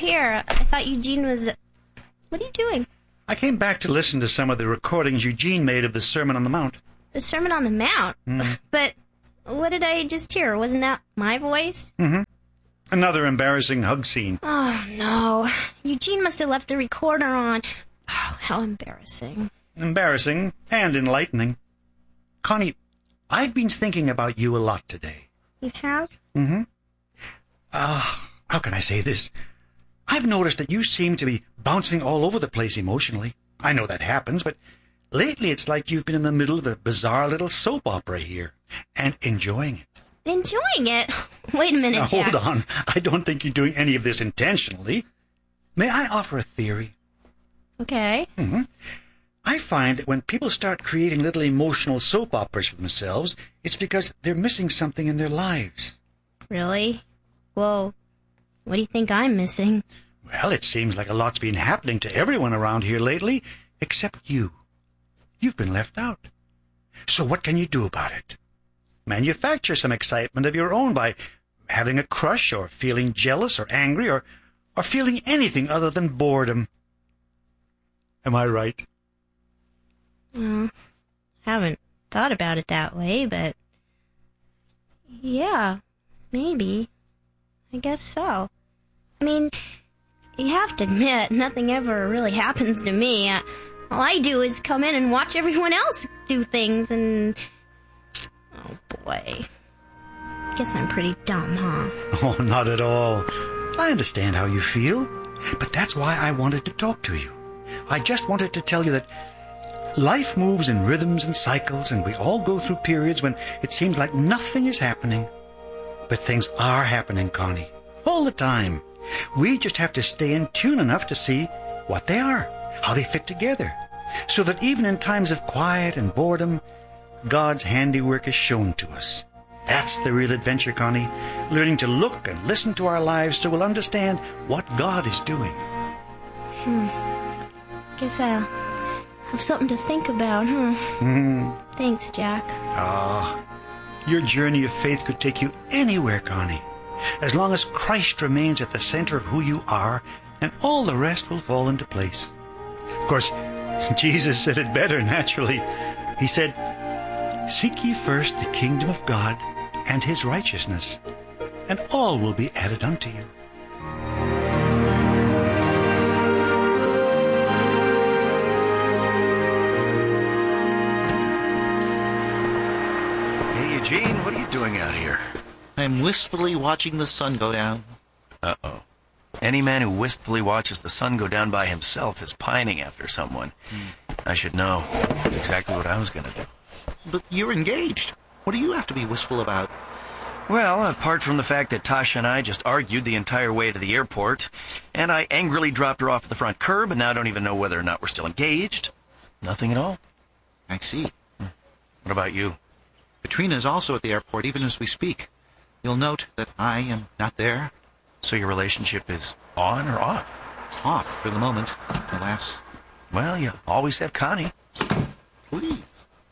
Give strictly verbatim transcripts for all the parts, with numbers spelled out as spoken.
here. I thought Eugene was... What are you doing? I came back to listen to some of the recordings Eugene made of the Sermon on the Mount. The Sermon on the Mount? Mm. But what did I just hear? Wasn't that my voice? Mm-hmm. Another embarrassing hug scene. Oh, no. Eugene must have left the recorder on. Oh, how embarrassing. Embarrassing and enlightening. Connie, I've been thinking about you a lot today. You have? Mm-hmm. Uh, how can I say this? I've noticed that you seem to be bouncing all over the place emotionally. I know that happens, but lately it's like you've been in the middle of a bizarre little soap opera here, and enjoying it. Enjoying it? Wait a minute, now, Jack. hold on. I don't think you're doing any of this intentionally. May I offer a theory? Okay. Mm-hmm. I find that when people start creating little emotional soap operas for themselves, it's because they're missing something in their lives. Really? Well, what do you think I'm missing? Well, it seems like a lot's been happening to everyone around here lately, except you. You've been left out. So what can you do about it? Manufacture some excitement of your own by having a crush, or feeling jealous or angry, or, or feeling anything other than boredom. Am I right? Well, haven't thought about it that way, but yeah, maybe. I guess so. I mean, you have to admit, nothing ever really happens to me. Uh, all I do is come in and watch everyone else do things, and... Oh, boy. Guess I'm pretty dumb, huh? Oh, not at all. I understand how you feel, but that's why I wanted to talk to you. I just wanted to tell you that life moves in rhythms and cycles, and we all go through periods when it seems like nothing is happening. But things are happening, Connie, all the time. We just have to stay in tune enough to see what they are, how they fit together, so that even in times of quiet and boredom, God's handiwork is shown to us. That's the real adventure, Connie, learning to look and listen to our lives so we'll understand what God is doing. Hmm. Guess I'll have something to think about, huh? Mm. Thanks, Jack. Ah, your journey of faith could take you anywhere, Connie, as long as Christ remains at the center of who you are, and all the rest will fall into place. Of course, Jesus said it better, naturally. He said, "Seek ye first the kingdom of God and his righteousness, and all will be added unto you." Hey, Eugene, what are you doing out here? I'm wistfully watching the sun go down. Uh-oh. Any man who wistfully watches the sun go down by himself is pining after someone. Hmm. I should know. That's exactly what I was going to do. But you're engaged. What do you have to be wistful about? Well, apart from the fact that Tasha and I just argued the entire way to the airport, and I angrily dropped her off at the front curb, and now don't even know whether or not we're still engaged. Nothing at all. I see. Hmm. What about you? Katrina is also at the airport, even as we speak. You'll note that I am not there. So your relationship is on or off? Off for the moment, alas. Well, you always have Connie. Please.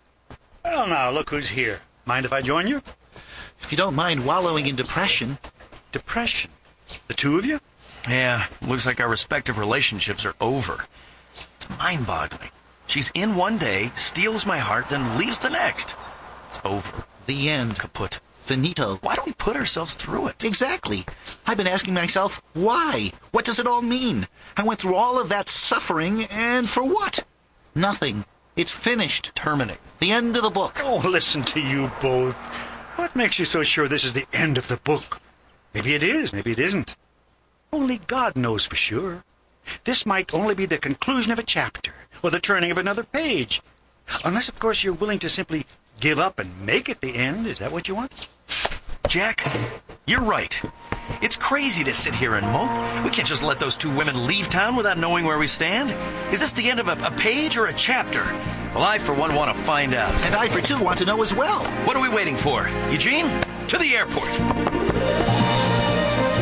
Well, now, look who's here. Mind if I join you? If you don't mind wallowing in depression. Depression? The two of you? Yeah, looks like our respective relationships are over. It's mind-boggling. She's in one day, steals my heart, then leaves the next. It's over. The end. Kaput. Finito. Why don't we put ourselves through it? Exactly. I've been asking myself, why? What does it all mean? I went through all of that suffering, and for what? Nothing. It's finished. Terminate. The end of the book. Oh, listen to you both. What makes you so sure this is the end of the book? Maybe it is, maybe it isn't. Only God knows for sure. This might only be the conclusion of a chapter, or the turning of another page. Unless, of course, you're willing to simply give up and make it the end. Is that what you want? Jack, you're right. It's crazy to sit here and mope. We can't just let those two women leave town without knowing where we stand. Is this the end of a, a page or a chapter? Well, I, for one, want to find out. And I, for two, want to know as well. What are we waiting for? Eugene, to the airport.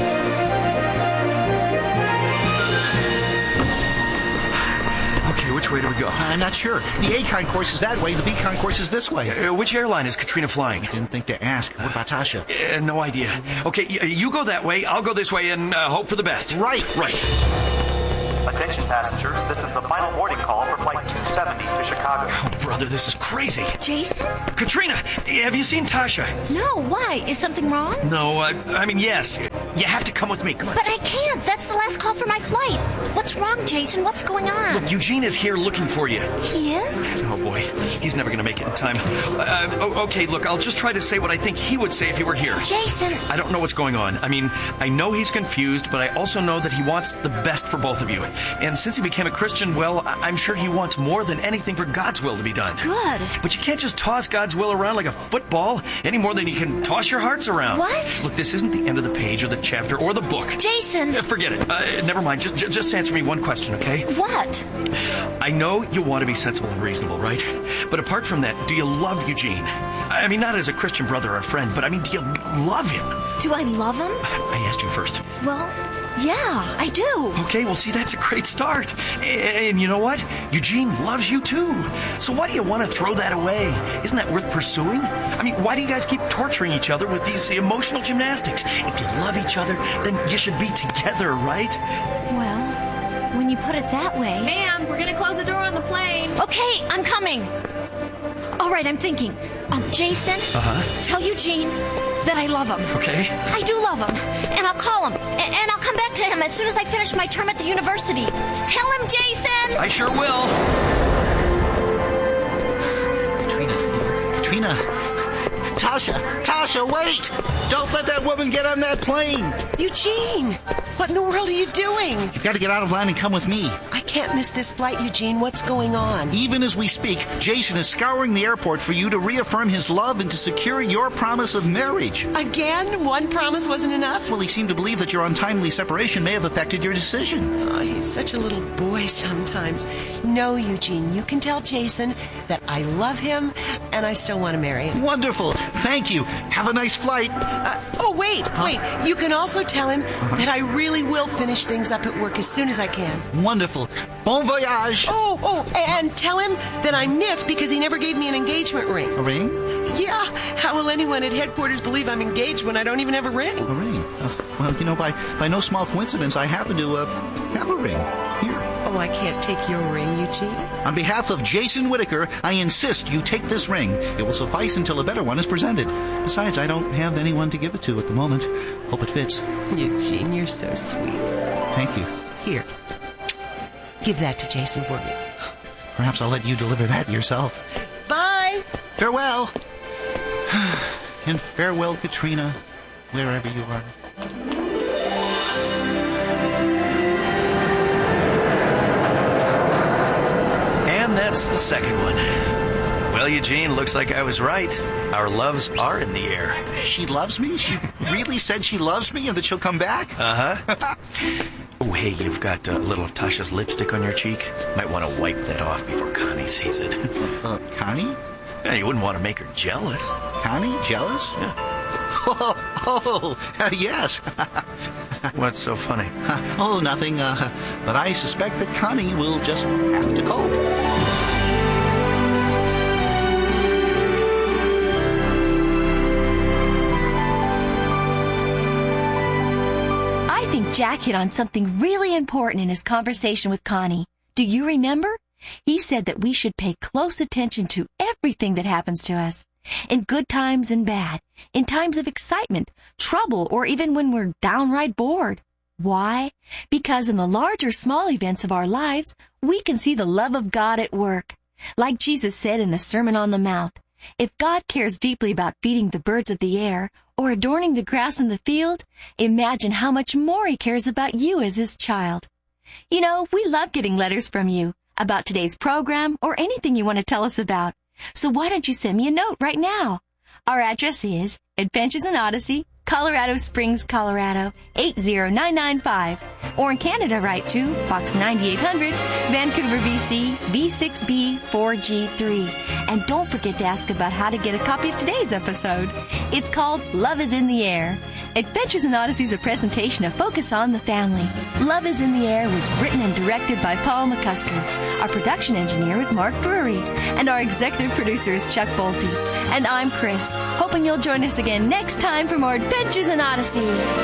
Okay, which way way do we go? I'm not sure. The A-Con course is that way. The B-Con course is this way. Uh, which airline is Katrina flying? Didn't think to ask. What about Tasha? Uh, no idea. Okay, y- you go that way, I'll go this way, and uh, hope for the best. Right. Right. Attention passengers, this is the final boarding call for Flight two seventy to Chicago. Oh, brother, this is crazy. Jason? Katrina, have you seen Tasha? No, why? Is something wrong? No, uh, I mean, yes. You have to come with me. Come on. But I can't. That's the last call for my flight. What's wrong, Jason? What's going on? Look, Eugene is here looking for you. He is? Oh, boy. He's never going to make it in time. Uh, oh, okay, look, I'll just try to say what I think he would say if he were here. Jason! I don't know what's going on. I mean, I know he's confused, but I also know that he wants the best for both of you. And since he became a Christian, well, I- I'm sure he wants more than anything for God's will to be done. Good. But you can't just toss God's will around like a football any more than you can toss your hearts around. What? Look, this isn't the end of the page or the chapter or the book. Jason! Uh, Forget it. Uh, never mind. Just, ju- just answer me one question, okay? What? I know you want to be sensible and reasonable, right? But apart from that, do you love Eugene? I mean, not as a Christian brother or a friend, but I mean, do you love him? Do I love him? I asked you first. Well, yeah, I do. Okay, well, see, that's a great start. And, and you know what? Eugene loves you, too. So why do you want to throw that away? Isn't that worth pursuing? I mean, why do you guys keep torturing each other with these emotional gymnastics? If you love each other, then you should be together, right? Well, when you put it that way... Ma'am, we're gonna close the door on the plane. Okay, I'm coming. All right, I'm thinking. Um, Jason, Uh-huh. tell Eugene that I love him. Okay. I do love him, and I'll call him, a- and I'll come back to him as soon as I finish my term at the university. Tell him, Jason! I sure will. Katrina. Katrina. Tasha. Tasha, wait! Don't let that woman get on that plane. Eugene! What in the world are you doing? You've got to get out of line and come with me. I can't miss this flight, Eugene. What's going on? Even as we speak, Jason is scouring the airport for you to reaffirm his love and to secure your promise of marriage. Again? One promise wasn't enough? Well, he seemed to believe that your untimely separation may have affected your decision. Oh, he's such a little boy sometimes. No, Eugene, you can tell Jason that I love him and I still want to marry him. Wonderful. Thank you. Have a nice flight. Uh, oh, wait, wait. You can also tell him that I really will finish things up at work as soon as I can. Wonderful. Bon voyage. Oh, oh, and tell him that I'm miffed because he never gave me an engagement ring. A ring? Yeah, how will anyone at headquarters believe I'm engaged when I don't even have a ring? A ring. Uh, well, you know, by, by no small coincidence, I happen to uh, have a ring. Here. Oh, I can't take your ring, Eugene. On behalf of Jason Whitaker, I insist you take this ring. It will suffice until a better one is presented. Besides, I don't have anyone to give it to at the moment. Hope it fits. Eugene, you're so sweet. Thank you. Here. Give that to Jason for me. Perhaps I'll let you deliver that yourself. Bye! Farewell. And farewell, Katrina, wherever you are. And that's the second one. Well, Eugene, looks like I was right. Our loves are in the air. She loves me? She really said she loves me and that she'll come back? Uh-huh. Oh, hey, you've got a little of Tasha's lipstick on your cheek. Might want to wipe that off before Connie sees it. Uh, Connie? Yeah, you wouldn't want to make her jealous. Connie? Jealous? Yeah. Oh, oh uh, yes. What's so funny? Oh, nothing. Uh, but I suspect that Connie will just have to cope. I think Jack hit on something really important in his conversation with Connie. Do you remember? He said that we should pay close attention to everything that happens to us. In good times and bad, in times of excitement, trouble, or even when we're downright bored. Why? Because in the large or small events of our lives, we can see the love of God at work. Like Jesus said in the Sermon on the Mount, if God cares deeply about feeding the birds of the air or adorning the grass in the field, imagine how much more He cares about you as His child. You know, we love getting letters from you about today's program or anything you want to tell us about. So why don't you send me a note right now? Our address is Adventures in Odyssey, Colorado Springs, Colorado, eight zero nine nine five. Or in Canada, write to Box ninety-eight hundred, Vancouver, B C, B six B four G three. And don't forget to ask about how to get a copy of today's episode. It's called Love is in the Air. Adventures in Odyssey is a presentation of Focus on the Family. Love is in the Air was written and directed by Paul McCusker. Our production engineer is Mark Drury. And our executive producer is Chuck Bolte. And I'm Chris, hoping you'll join us again next time for more Adventures in Odyssey.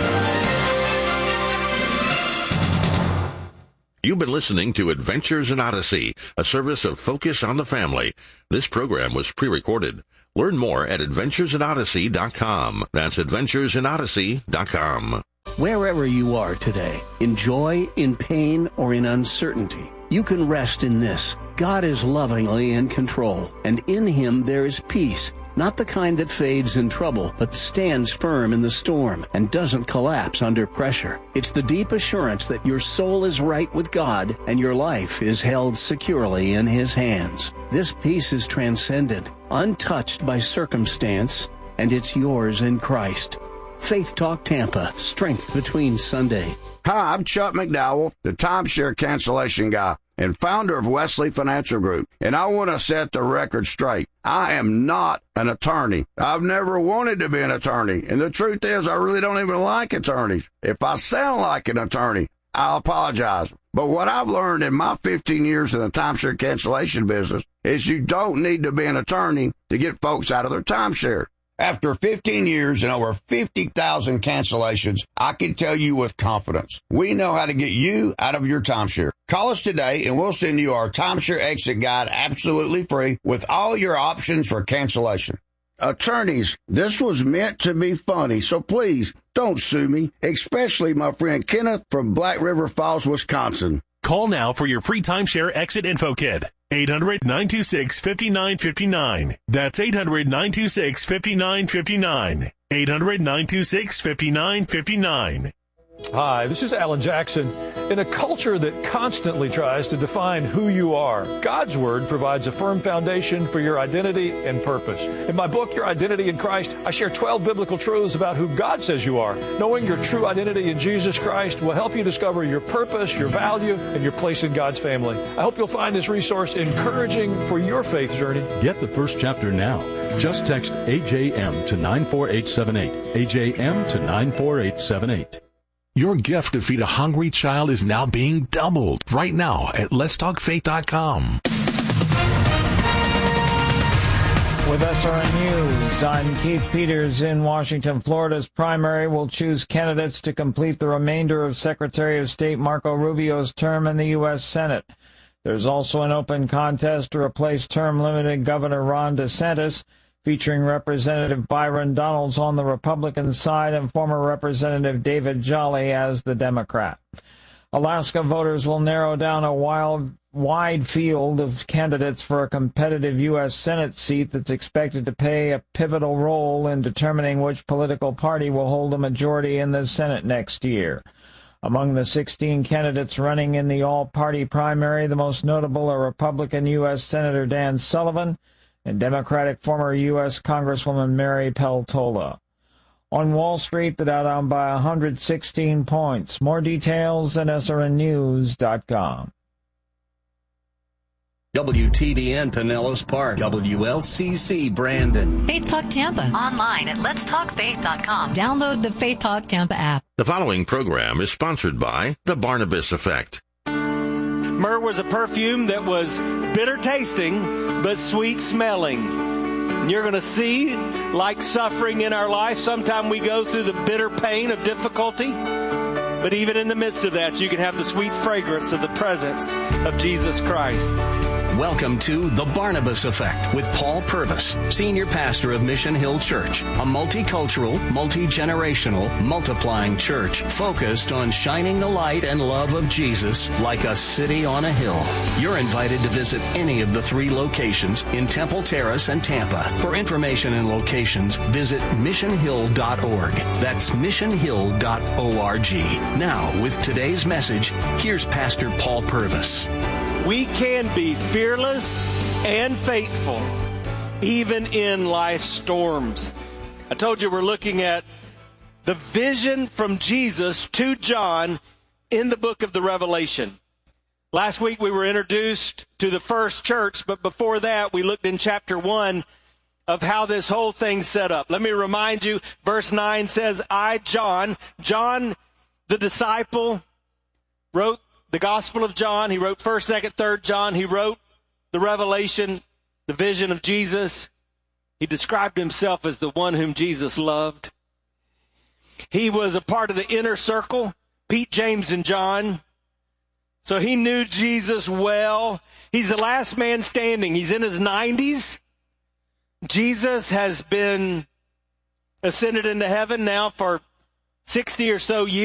You've been listening to Adventures in Odyssey, a service of Focus on the Family. This program was pre-recorded. Learn more at adventures in odyssey dot com. That's adventures in odyssey dot com. Wherever you are today, in joy, in pain, or in uncertainty, you can rest in this. God is lovingly in control, and in Him there is peace. Not the kind that fades in trouble, but stands firm in the storm and doesn't collapse under pressure. It's the deep assurance that your soul is right with God and your life is held securely in His hands. This peace is transcendent, untouched by circumstance, and it's yours in Christ. Faith Talk Tampa, strength between Sunday. Hi, I'm Chuck McDowell, the timeshare cancellation guy and founder of Wesley Financial Group, and I want to set the record straight. I am not an attorney. I've never wanted to be an attorney, and the truth is I really don't even like attorneys. If I sound like an attorney, I apologize. But what I've learned in my fifteen years in the timeshare cancellation business is you don't need to be an attorney to get folks out of their timeshare. After fifteen years and over fifty thousand cancellations, I can tell you with confidence, we know how to get you out of your timeshare. Call us today and we'll send you our timeshare exit guide absolutely free with all your options for cancellation. Attorneys, this was meant to be funny, so please don't sue me, especially my friend Kenneth from Black River Falls, Wisconsin. Call now for your free timeshare exit info kit. eight hundred, nine two six, five nine five nine. That's eight hundred, nine two six, five nine five nine. eight hundred, nine two six, five nine five nine. Hi, this is Alan Jackson. In a culture that constantly tries to define who you are, God's Word provides a firm foundation for your identity and purpose. In my book, Your Identity in Christ, I share twelve biblical truths about who God says you are. Knowing your true identity in Jesus Christ will help you discover your purpose, your value, and your place in God's family. I hope you'll find this resource encouraging for your faith journey. Get the first chapter now. Just text A J M to nine four eight seven eight. A J M to nine four eight seven eight. Your gift to feed a hungry child is now being doubled right now at lets talk faith dot com. With S R N News, I'm Keith Peters. In Washington, Florida's primary will choose candidates to complete the remainder of Secretary of State Marco Rubio's term in the U S Senate. There's also an open contest to replace term-limited Governor Ron DeSantis, featuring Representative Byron Donalds on the Republican side and former Representative David Jolly as the Democrat. Alaska voters will narrow down a wild, wide field of candidates for a competitive U S Senate seat that's expected to play a pivotal role in determining which political party will hold a majority in the Senate next year. Among the sixteen candidates running in the all-party primary, the most notable are Republican U S Senator Dan Sullivan and Democratic former U S Congresswoman Mary Peltola. On Wall Street, the Dow down by one hundred sixteen points. More details at S R N news dot com. W T B N Pinellas Park, W L C C Brandon. Faith Talk Tampa. Online at lets talk faith dot com. Download the Faith Talk Tampa app. The following program is sponsored by The Barnabas Effect. Myrrh was a perfume that was bitter tasting, but sweet smelling. And you're going to see, like suffering in our life, sometimes we go through the bitter pain of difficulty. But even in the midst of that, you can have the sweet fragrance of the presence of Jesus Christ. Welcome to The Barnabas Effect with Paul Purvis, Senior Pastor of Mission Hill Church, a multicultural, multi-generational, multiplying church focused on shining the light and love of Jesus like a city on a hill. You're invited to visit any of the three locations in Temple Terrace and Tampa. For information and locations, visit mission hill dot org. That's mission hill dot org. Now, with today's message, here's Pastor Paul Purvis. We can be fearless and faithful, even in life's storms. I told you we're looking at the vision from Jesus to John in the book of the Revelation. Last week we were introduced to the first church, but before that we looked in chapter one of how this whole thing's set up. Let me remind you, verse nine says, I, John, John the disciple, wrote the Gospel of John. He wrote first, second, third John. He wrote the Revelation, the vision of Jesus. He described himself as the one whom Jesus loved. He was a part of the inner circle, Pete, James, and John. So he knew Jesus well. He's the last man standing. He's in his nineties. Jesus has been ascended into heaven now for sixty or so years.